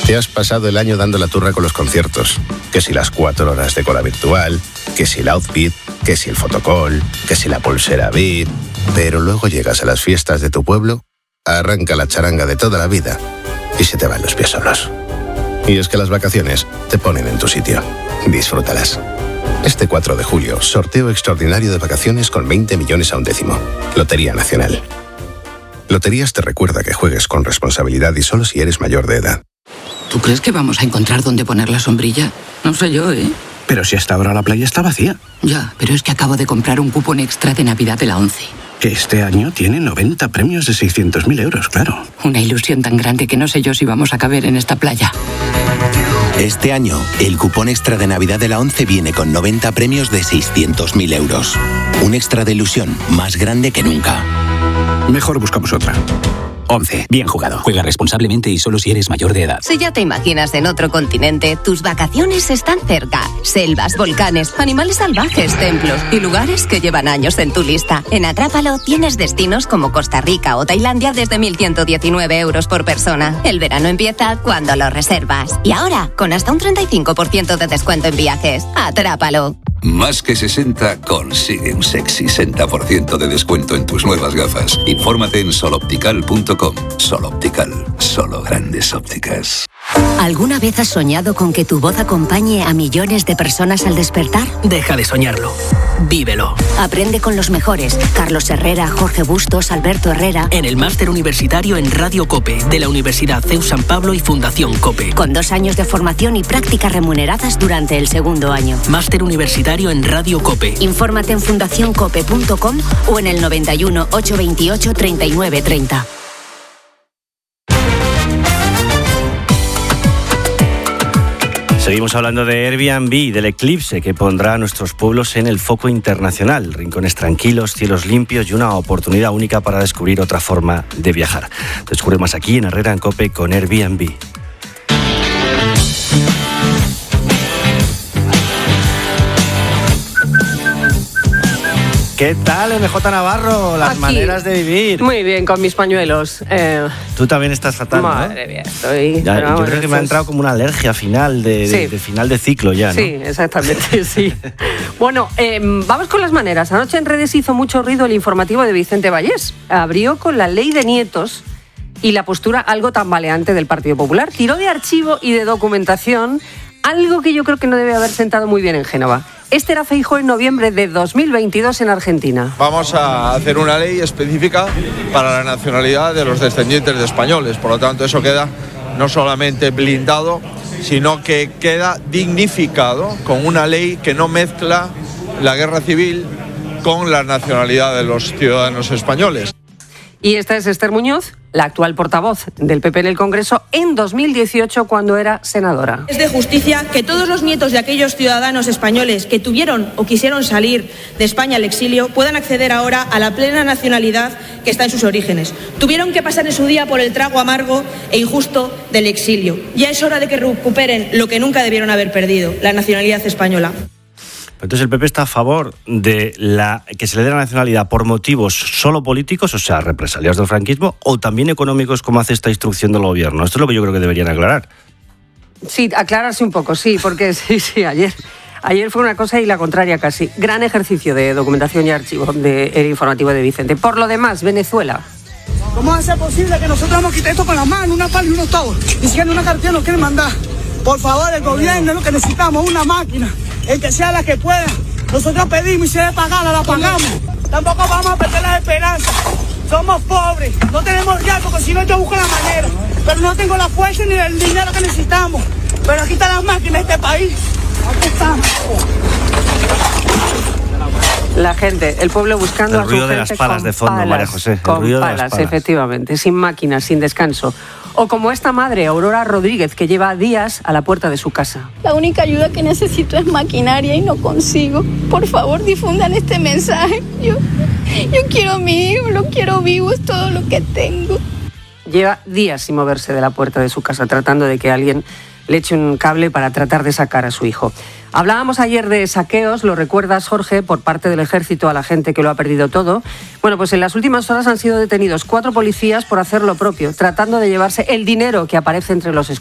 Te has pasado el año dando la turra con los conciertos. Que si las 4 horas de cola virtual, que si el outfit, que si el fotocall, que si la pulsera VIP. Pero luego llegas a las fiestas de tu pueblo, arranca la charanga de toda la vida y se te van los pies solos. Y es que las vacaciones te ponen en tu sitio. Disfrútalas. Este 4 de julio, sorteo extraordinario de vacaciones con 20 millones a un décimo. Lotería Nacional. Loterías te recuerda que juegues con responsabilidad y solo si eres mayor de edad. ¿Tú crees que vamos a encontrar dónde poner la sombrilla? No sé yo, ¿eh? Pero si hasta ahora la playa está vacía. Ya, pero es que acabo de comprar un cupón extra de Navidad de la ONCE. Que este año tiene 90 premios de 600.000 euros, claro. Una ilusión tan grande que no sé yo si vamos a caber en esta playa. Este año, el cupón extra de Navidad de la ONCE viene con 90 premios de 600.000 euros. Un extra de ilusión más grande que nunca. Mejor buscamos otra. 11. Bien jugado. Juega responsablemente y solo si eres mayor de edad. Si ya te imaginas en otro continente, tus vacaciones están cerca. Selvas, volcanes, animales salvajes, templos y lugares que llevan años en tu lista. En Atrápalo tienes destinos como Costa Rica o Tailandia desde 1.119 euros por persona. El verano empieza cuando lo reservas. Y ahora, con hasta un 35% de descuento en viajes. Atrápalo. Más que 60 consigue un sexy 60% de descuento en tus nuevas gafas. Infórmate en soloptical.com. Sol Optical, solo grandes ópticas. ¿Alguna vez has soñado con que tu voz acompañe a millones de personas al despertar? Deja de soñarlo. Vívelo. Aprende con los mejores. Carlos Herrera, Jorge Bustos, Alberto Herrera. En el Máster Universitario en Radio COPE, de la Universidad CEU San Pablo y Fundación COPE. Con 2 años de formación y prácticas remuneradas durante el segundo año. Máster Universitario en Radio COPE. Infórmate en fundacioncope.com o en el 91 828 3930. Seguimos hablando de Airbnb, del eclipse que pondrá a nuestros pueblos en el foco internacional. Rincones tranquilos, cielos limpios y una oportunidad única para descubrir otra forma de viajar. Descubre más aquí en Herrera en COPE con Airbnb. ¿Qué tal, MJ Navarro? Las aquí, maneras de vivir. Muy bien, con mis pañuelos. Tú también estás fatal, Madre mía, estoy... Ya, vamos, yo creo que me ha entrado como una alergia final de final de ciclo ya, ¿no? Sí, exactamente, sí. Bueno, vamos con las maneras. Anoche en redes hizo mucho ruido el informativo de Vicente Vallés. Abrió con la ley de nietos y la postura algo tambaleante del Partido Popular. Tiró de archivo y de documentación algo que yo creo que no debe haber sentado muy bien en Génova. Este era Feijóo en noviembre de 2022 en Argentina. Vamos a hacer una ley específica para la nacionalidad de los descendientes de españoles. Por lo tanto, eso queda no solamente blindado, sino que queda dignificado con una ley que no mezcla la guerra civil con la nacionalidad de los ciudadanos españoles. Y esta es Esther Muñoz, la actual portavoz del PP en el Congreso en 2018 cuando era senadora. Es de justicia que todos los nietos de aquellos ciudadanos españoles que tuvieron o quisieron salir de España al exilio puedan acceder ahora a la plena nacionalidad que está en sus orígenes. Tuvieron que pasar en su día por el trago amargo e injusto del exilio. Ya es hora de que recuperen lo que nunca debieron haber perdido, la nacionalidad española. Entonces el PP está a favor de que se le dé la nacionalidad por motivos solo políticos, o sea, represalias del franquismo, o también económicos, como hace esta instrucción del gobierno. Esto es lo que yo creo que deberían aclarar. Sí, aclararse un poco, sí, porque sí, ayer fue una cosa y la contraria casi. Gran ejercicio de documentación y archivo del informativo de Vicente. Por lo demás, Venezuela. ¿Cómo va a ser posible que nosotros nos quitemos esto con las manos, una pala y unos tabos? Y si una cartera nos quieren mandar. Por favor, el gobierno es lo que necesitamos, una máquina. El que sea la que pueda. Nosotros pedimos y si debe pagarla, la pagamos. Tampoco vamos a perder las esperanzas. Somos pobres, no tenemos ya, porque si no yo busco la manera. Pero no tengo la fuerza ni el dinero que necesitamos. Pero aquí están las máquinas de este país. Aquí estamos. La gente, el pueblo buscando a su gente. El ruido de las palas de fondo, palas, María José. Con palas, efectivamente, sin máquinas, sin descanso. O como esta madre, Aurora Rodríguez, que lleva días a la puerta de su casa. La única ayuda que necesito es maquinaria y no consigo. Por favor, difundan este mensaje. Yo quiero a mi hijo, lo quiero vivo, es todo lo que tengo. Lleva días sin moverse de la puerta de su casa, tratando de que alguien le eche un cable para tratar de sacar a su hijo. Hablábamos ayer de saqueos, lo recuerdas, Jorge, por parte del ejército a la gente que lo ha perdido todo. Bueno, pues en las últimas horas han sido detenidos 4 policías por hacer lo propio, tratando de llevarse el dinero que aparece entre los escombros.